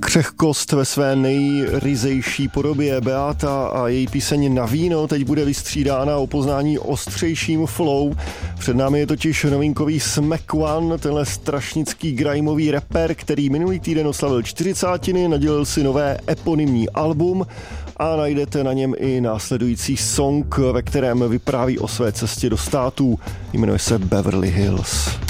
Křehkost ve své nejryzejší podobě. Beata a její píseň Na víno teď bude vystřídána o poznání ostřejším flow. Před námi je totiž novinkový Smack One, tenhle strašnický grimeový rapper, který minulý týden oslavil 40, nadělil si nové eponymní album a najdete na něm i následující song, ve kterém vypráví o své cestě do států. Jmenuje se Beverly Hills.